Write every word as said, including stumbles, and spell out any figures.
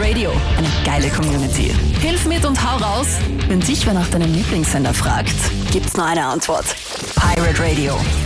Radio, eine geile Community. Hilf mit und hau raus. Wenn dich wer nach deinem Lieblingssender fragt, gibt's nur eine Antwort. Pirate Radio.